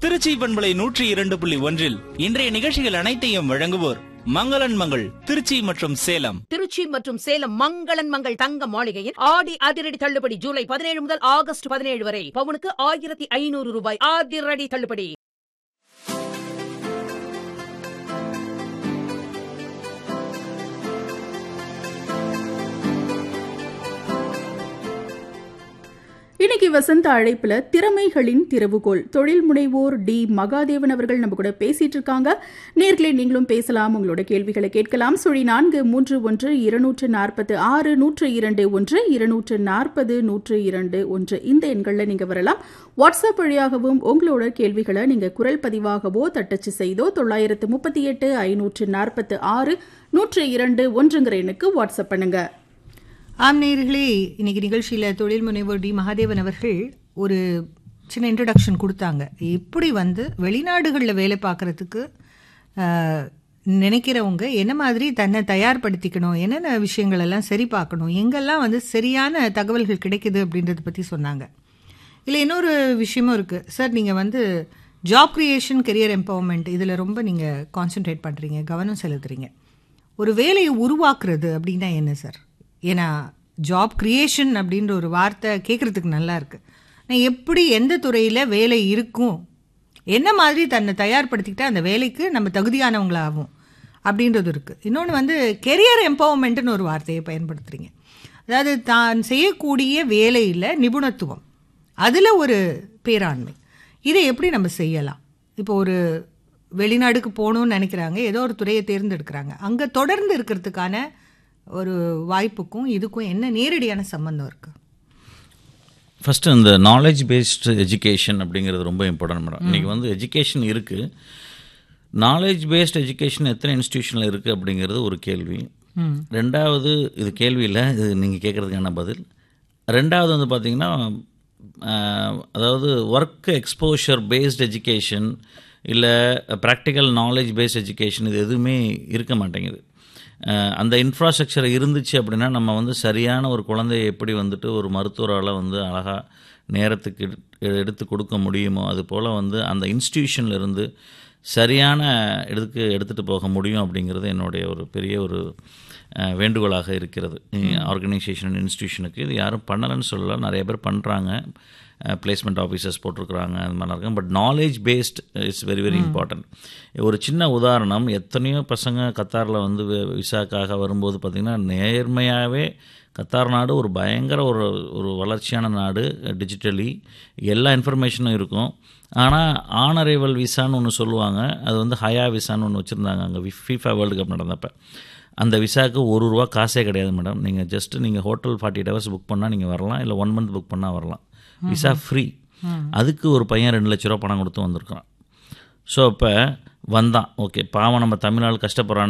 திருச்சி பண்பலை 102.1 இன்றைய நிகழ்ச்சிகள் அனைத்தையும் வழங்குவோர் மங்களன் மங்கள் திருச்சி மற்றும் சேலம். திருச்சி மற்றும் சேலம் மங்களன் மங்கள் தங்க மாளிகையில் ஆடி அதிரடி தள்ளுபடி ஜூலை 17 முதல் ஆகஸ்ட் 17 வரை. பவுனுக்கு 1500 ரூபாய் அதிரடி தள்ளுபடி. இன்னைக்கு வசந்த அழைப்புல திறமைகளின் திறவுகோல் தொழில் முனைவோர் டி மகாதேவன் அவர்கள் நம்ம கூட பேசிட்டு இருக்காங்க. நேர்களே நீங்களும் பேசலாம், உங்களோட கேள்விகளை கேட்கலாம். 431-246-102-1 இந்த எண்களில் நீங்க வரலாம். வாட்ஸ்அப் வழியாகவும் உங்களோட கேள்விகளை நீங்க குரல் பதிவாகவோ தட்டச்சு செய்தோ 938-546-102-1 எண்ணுக்கு வாட்ஸ்அப் பண்ணுங்க. ஆம் நேயர்களே, இன்னைக்கு நிகழ்ச்சியில் தொழில் முனைவோர் டி மகாதேவன் அவர்கள் ஒரு சின்ன இன்ட்ரடக்ஷன் கொடுத்தாங்க. எப்படி வெளிநாடுகளில் வேலை பார்க்குறதுக்கு நினைக்கிறவங்க என்ன மாதிரி தன்னை தயார்படுத்திக்கணும், என்னென்ன விஷயங்கள் எல்லாம் சரி பார்க்கணும், எங்கெல்லாம் சரியான தகவல்கள் கிடைக்குது அப்படின்றத பற்றி சொன்னாங்க. இல்லை இன்னொரு விஷயமும் இருக்குது சார். நீங்கள் ஜாப் கிரியேஷன், கெரியர் எம்பவர்மெண்ட் இதில் ரொம்ப நீங்கள் கான்சென்ட்ரேட் பண்ணுறீங்க, கவனம் செலுத்துறீங்க. ஒரு வேலையை உருவாக்குறது அப்படின்னா என்ன சார்? ஏன்னா ஜாப் கிரியேஷன் அப்படின்ற ஒரு வார்த்தை கேட்குறதுக்கு நல்லா இருக்குது. நான் எப்படி எந்த துறையில் வேலை இருக்கும், என்ன மாதிரி தன்னை தயார்படுத்திக்கிட்டால் அந்த வேலைக்கு நம்ம தகுதியானவங்களாகும் அப்படின்றது இருக்குது. இன்னொன்று கெரியர் எம்பவர்மெண்ட்டுன்னு ஒரு வார்த்தையை பயன்படுத்துகிறீங்க. அதாவது தான் செய்யக்கூடிய வேலையில் நிபுணத்துவம், அதில் ஒரு பேராண்மை, இதை எப்படி நம்ம செய்யலாம்? இப்போ ஒரு வெளிநாடுக்கு போகணுன்னு நினைக்கிறாங்க, ஏதோ ஒரு துறையை தேர்ந்தெடுக்கிறாங்க, அங்கே தொடர்ந்து இருக்கிறதுக்கான ஒரு வாய்ப்புக்கும் இதுக்கும் என்ன நேரடியான சம்பந்தம் இருக்குது? ஃபஸ்ட்டு இந்த நாலேஜ் பேஸ்டு எஜுகேஷன் அப்படிங்கிறது ரொம்ப இம்பார்ட்டன்ட் மேடம். இன்றைக்கி எஜுகேஷன் இருக்குது, நாலேஜ் பேஸ்டு எஜுகேஷன் எத்தனை இன்ஸ்டியூஷனில் இருக்குது அப்படிங்கிறது ஒரு கேள்வி. ரெண்டாவது, இது கேள்வி இல்லை, இது நீங்கள் கேட்குறதுக்கான பதில். ரெண்டாவது பார்த்திங்கன்னா, அதாவது ஒர்க் எக்ஸ்போஷர் பேஸ்டு எஜுகேஷன் இல்லை ப்ராக்டிக்கல் நாலேஜ் பேஸ்ட் எஜுகேஷன், இது எதுவுமே இருக்க மாட்டேங்குது. அந்த இன்ஃப்ராஸ்ட்ரக்சர் இருந்துச்சு அப்படின்னா நம்ம சரியான ஒரு குழந்தையை எப்படி ஒரு மருத்துவரால் அழகாக நேரத்துக்கு எடுத்து கொடுக்க முடியுமோ, அது போல் அந்த இன்ஸ்டிடியூஷனில் இருந்து சரியான இடத்துக்கு எடுத்துகிட்டு போக முடியும் அப்படிங்கிறது என்னுடைய ஒரு பெரிய ஒரு வேண்டுகோளாக இருக்கிறது. ஆர்கனைசேஷன் இன்ஸ்டிடியூஷனுக்கு இது யாரும் பண்ணலைன்னு சொல்லலாம், நிறைய பேர் பண்ணுறாங்க, பிளேஸ்மெண்ட் ஆஃபீஸர்ஸ் போட்டிருக்கிறாங்க, அது மாதிரிலாம் இருக்கும். But knowledge paste it's very very important. ஒரு சின்ன உதாரணம், எத்தனையோ பசங்க கத்தாரில் விசாக்காக வரும்போது பார்த்திங்கன்னா, நேர்மையாகவே கத்தார் நாடு ஒரு பயங்கர ஒரு வளர்ச்சியான நாடு, டிஜிட்டலி எல்லா இன்ஃபர்மேஷனும் இருக்கும். ஆனால் ஆனரைவல் விசான்னு ஒன்று சொல்லுவாங்க, அது ஹயா விசான்னு ஒன்று வச்சுருந்தாங்க அங்கே FIFA வேர்ல்டு கப் நடந்தப்போ. அந்த விசாவுக்கு ₹1 காசே கிடையாது மேடம். நீங்கள் நீங்கள் ஹோட்டல் 48 hours புக் பண்ணால் நீங்கள் வரலாம், இல்லை 1 month புக் பண்ணால் வரலாம். Visa free. அதுக்கு ஒரு பையன் 2 லட்ச ரூபா பணம் கொடுத்து வந்திருக்கான். ஸோ இப்போ வந்தான், ஓகே பாவம் நம்ம தமிழ்நாடு கஷ்டப்படுறான்னு